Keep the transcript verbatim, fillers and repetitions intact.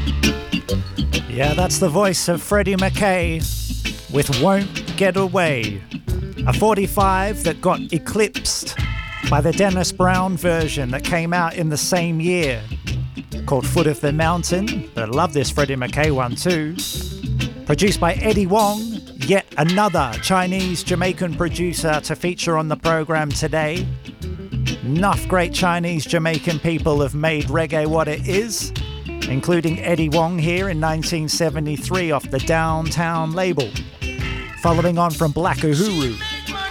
Yeah, that's the voice of Freddie McKay with Won't Get Away, a forty-five that got eclipsed by the Dennis Brown version that came out in the same year called Foot of the Mountain. But I love this Freddie McKay one too. Produced by Eddie Wong, yet another Chinese-Jamaican producer to feature on the program today. Enough great Chinese-Jamaican people have made reggae what it is, including Eddie Wong here in nineteen seventy-three off the Downtown label. Following on from Black Uhuru,